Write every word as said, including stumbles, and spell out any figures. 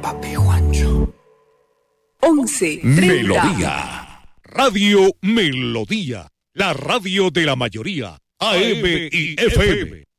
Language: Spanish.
Papi Juancho. once treinta. Melodía. Radio Melodía. La radio de la mayoría. A M y F M.